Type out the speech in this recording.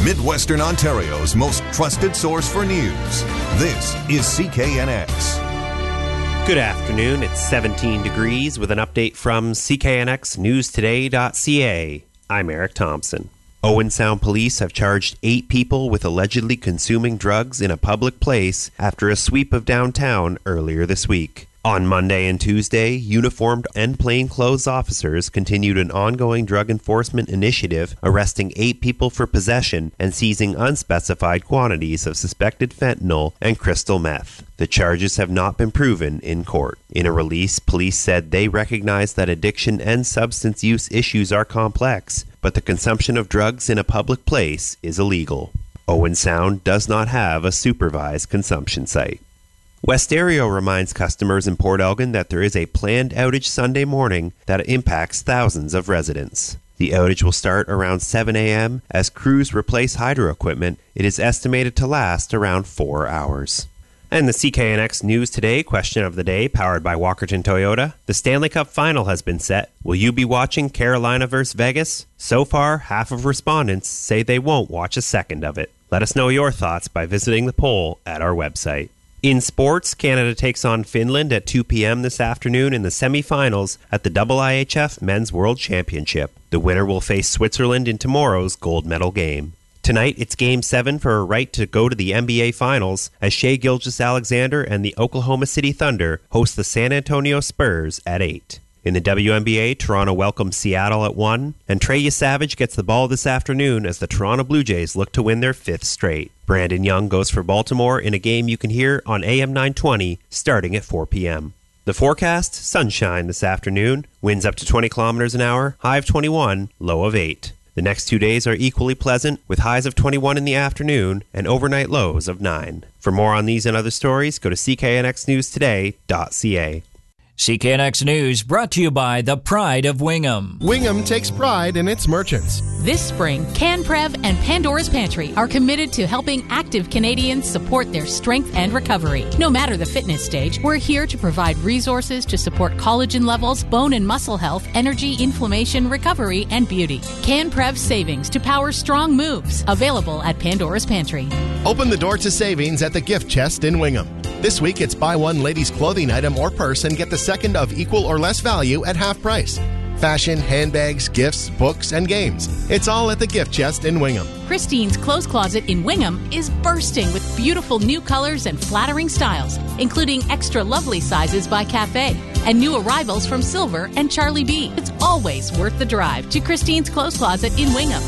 Midwestern Ontario's most trusted source for news. This is CKNX. Good afternoon. It's 17 degrees with an update from CKNXNewsToday.ca. I'm Eric Thompson. Owen Sound Police have charged 8 people with allegedly consuming drugs in a public place after a sweep of downtown earlier this week. On Monday and Tuesday, uniformed and plainclothes officers continued an ongoing drug enforcement initiative, arresting 8 people for possession and seizing unspecified quantities of suspected fentanyl and crystal meth. The charges have not been proven in court. In a release, police said they recognize that addiction and substance use issues are complex, but the consumption of drugs in a public place is illegal. Owen Sound does not have a supervised consumption site. Westario reminds customers in Port Elgin that there is a planned outage Sunday morning that impacts thousands of residents. The outage will start around 7 a.m. as crews replace hydro equipment. It is estimated to last around 4 hours. And the CKNX News Today question of the day, powered by Walkerton Toyota. The Stanley Cup Final has been set. Will you be watching Carolina vs. Vegas? So far, half of respondents say they won't watch a second of it. Let us know your thoughts by visiting the poll at our website. In sports, Canada takes on Finland at 2 p.m. this afternoon in the semifinals at the IIHF Men's World Championship. The winner will face Switzerland in tomorrow's gold medal game. Tonight, it's Game 7 for a right to go to the NBA Finals as Shai Gilgeous-Alexander and the Oklahoma City Thunder host the San Antonio Spurs at 8. In the WNBA, Toronto welcomes Seattle at 1, and Trey Yesavage gets the ball this afternoon as the Toronto Blue Jays look to win their 5th straight. Brandon Young goes for Baltimore in a game you can hear on AM 920 starting at 4 p.m. The forecast, sunshine this afternoon, winds up to 20 kilometers an hour, high of 21, low of 8. The next 2 days are equally pleasant, with highs of 21 in the afternoon and overnight lows of 9. For more on these and other stories, go to cknxnewstoday.ca. CKNX News brought to you by the Pride of Wingham. Wingham takes pride in its merchants. This spring, CanPrev and Pandora's Pantry are committed to helping active Canadians support their strength and recovery. No matter the fitness stage, we're here to provide resources to support collagen levels, bone and muscle health, energy, inflammation, recovery, and beauty. CanPrev savings to power strong moves. Available at Pandora's Pantry. Open the door to savings at the gift chest in Wingham. This week, it's buy one ladies' clothing item or purse and get the second of equal or less value at half price. Fashion, handbags, gifts, books, and games. It's all at the gift chest in Wingham. Christine's Clothes Closet in Wingham is bursting with beautiful new colors and flattering styles, including extra lovely sizes by Cafe and new arrivals from Silver and Charlie B. It's always worth the drive to Christine's Clothes Closet in Wingham.